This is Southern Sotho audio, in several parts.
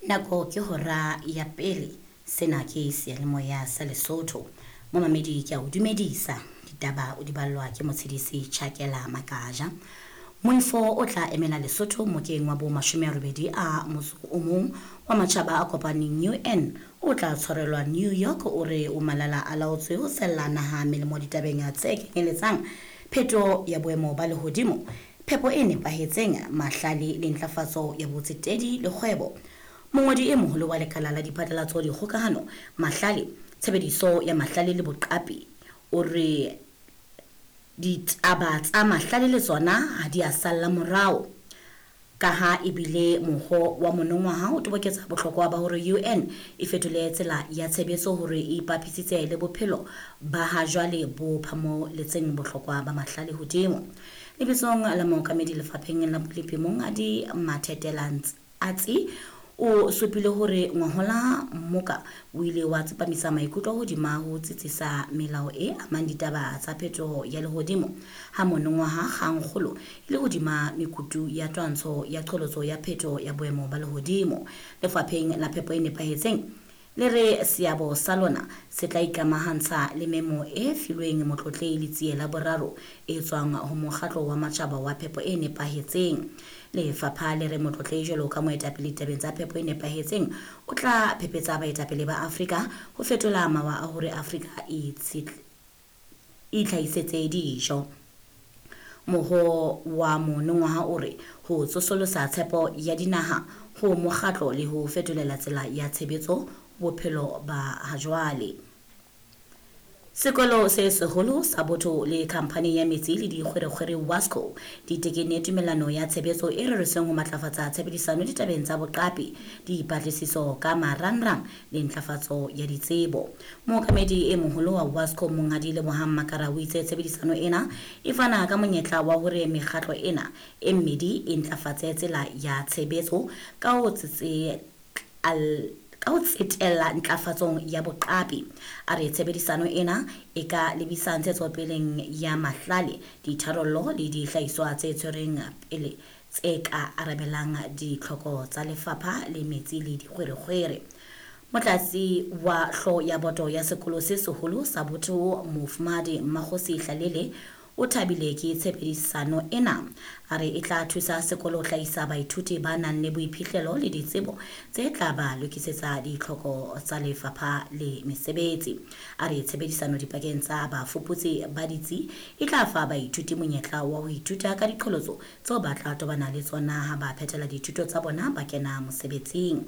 nako ke hora ya pele sena ke seyalemoya sa Lesotho momamedi ke a o dumedisa ditaba o di ballwa ke motshedisi Tjhakela Makaja moifo o tla emela Lesotho mokeng wa bo 80 a motso o mong wa matjhaba a kopaneng UN o tla tshwarelwa New York o re o malala a laotswe ho sellana ha melemo ditabeng tse kenyeletsang pheto ya boemo ba lehodimo phepo e nepahetseng mahlale le ntlafatso ya botsetedi le kgwebo. Mongodi e moholo wa lekala la diphatlalatso di kgokahano mahlale tshebediso ya mahlale le boqapi o re ditaba tsa mahlale le tsona ha di a salla morao ka ha ebile moho wa monongwaha o toboketsa bohlokwa ba hore UN e fetole tsela ya tshebetso hore e ipapisitse le bophelo ba ha jwale bo phamoletseng bohlokwa ba mahlale hodimo. Lebitsong la mookamedi lefapheng la bolepemong a di Mathetelands atsi o supile hore ngwahola mmoka o ile wa tsepamisa maikutlo hodima ho tsitsisa melao e amang ditaba tsa pheto ya lehodimo ha monongwaha kgangkgolo le hodima mekutu ya twantsho ya qholotso ya pheto ya boemo ba lehodimo. Lefapheng la phepo e nepahetseng le re seabo sa lona se tla ikamahantsha le memo e filweng motlotlei le tsiela boraro e tswang ho mokgatlo wa matjhaba wa phepo e nepahetseng. Lefapha le re motlotlei jwalo ka moetapele tabeng tsa phepo e nepahetseng o tla phephetsa baetapele ba Afrika ho fetola mawa a hore Afrika e itlhahisetse dijo. Moho wa monongwaha o re ho tsosolosa tshepo ya dinaha ho mokgatlo le ho fetolela tsela ya tshebetso bophelo ba hajwale. Sekolo se seholo sa botho le khamphane ya metsi le dikgwerekgwere Wasco di tekene tumelano ya tshebetso e reresweng ho matlafatsa tshebedisano ditabeng tsa boqapi dipatlisiso ka marangrang le ntlafatso ya ditsebo. Mookamedi e moholo wa Wasco Monghadi Lebohang Makara o itse tshebedisano ena e fana ka monyetla wa hore mekgatlo ena e mmedi e ntlafatse tsela ya tshebetso ka ho tsetela ntlafatsong ya boqapi. A re tshebedisano ena e ka lebisang ntshetsopeleng ya mahlale ditharollo le dihlahiswa tse tshwereng pele tse ka arabelang ditlhoko tsa lefapha le metsi le dikgwerekgwere. Motlatsi wa hlo ya boto ya sekolo se seholo sa botho Mufumadi Makgosi Hlalele o thabile ke tshebedisano ena. A re e tla thusa sekolo ho hlahisa baithuti ba nang le boiphihlelo le ditsebo tse tla ba lokisetsa ditlhoko tsa lefapha le mesebetsi. A re tshebedisano dipakeng tsa bafuputsi ba ditsi e tla fa baithuti monyetla wa ho ithuta ka diqholotso tseo ba tla tobana le tsona ha ba phethela dithuto tsa bona ba kena mosebetsing.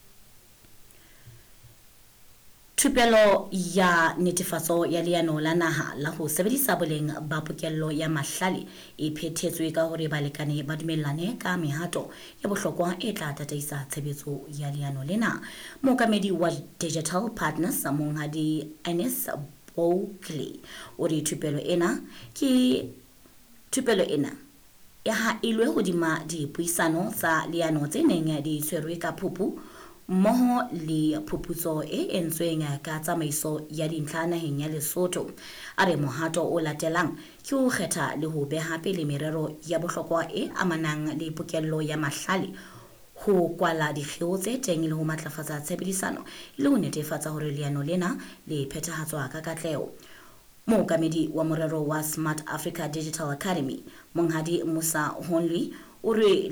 Thupelo ya netefatso ya leano la naha la ho sebedisa boleng ba pokello ya mahlale e phethetswe ka hore balekane ba dumellane ka mehato ya bohlokwa e tla tataisa tshebetso ya leano lena. Mookamedi wa Digital Partners Monghadi Ernest Boukley o re thupelo ena ya ha ilwe hodima dipuisano tsa leano tse neng di tshwerwe ka Phupu mmoho le phuputso e entsweng ka tsamaiso ya dintlha naheng ya Lesotho. A re mohato o latelang ke ho kgetha le ho beha pele merero ya bohlokwa e amanang le pokello ya mahlale ho kwala dikgeo tse teng le ho matlafatsa tshebedisano le ho netefatsa hore leano lena le phethahatswa ka katleho. Mookamedi wa morero wa Smart Africa Digital Academy Monghadi Musa Honli o re